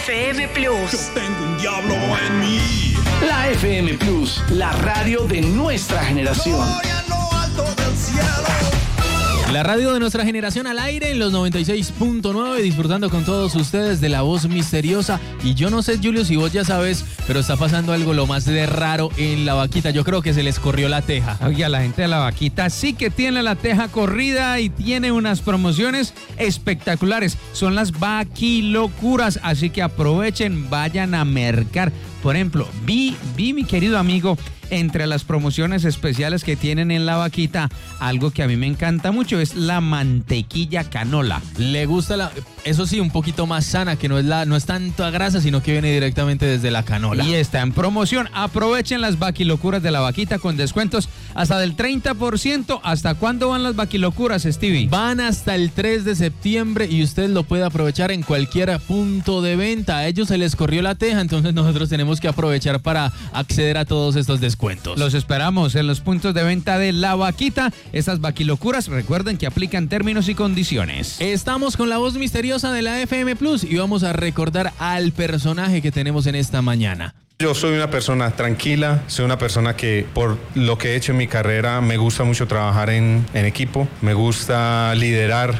FM Plus. Yo tengo un diablo en mí. La FM Plus, la radio de nuestra generación. Gloria en lo alto del cielo. La radio de nuestra generación al aire en los 96.9, disfrutando con todos ustedes de la voz misteriosa. Y yo no sé, Julio, si vos ya sabes, pero está pasando algo lo más de raro en La Vaquita. Yo creo que se les corrió la teja. Oye, a la gente de La Vaquita sí que tiene la teja corrida y tiene unas promociones espectaculares. Son las Vaquilocuras, así que aprovechen, vayan a mercar. Por ejemplo, vi, mi querido amigo, entre las promociones especiales que tienen en La Vaquita, algo que a mí me encanta mucho es la mantequilla canola. Le gusta eso sí, un poquito más sana, que no es tanta grasa, sino que viene directamente desde la canola. Y está en promoción. Aprovechen las Vaquilocuras de La Vaquita con descuentos hasta del 30%. ¿Hasta cuándo van las Vaquilocuras, Stevie? Van hasta el 3 de septiembre y usted lo puede aprovechar en cualquier punto de venta. A ellos se les corrió la teja, entonces nosotros tenemos que aprovechar para acceder a todos estos descuentos. Los esperamos en los puntos de venta de La Vaquita. Esas Vaquilocuras, recuerden que aplican términos y condiciones. Estamos con la voz misteriosa de la FM Plus y vamos a recordar al personaje que tenemos en esta mañana. Yo soy una persona tranquila, soy una persona que por lo que he hecho en mi carrera me gusta mucho trabajar en equipo, me gusta liderar.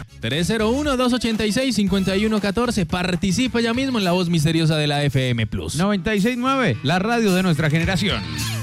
301-286-5114, participa ya mismo en la voz misteriosa de la FM Plus. 96.9, la radio de nuestra generación.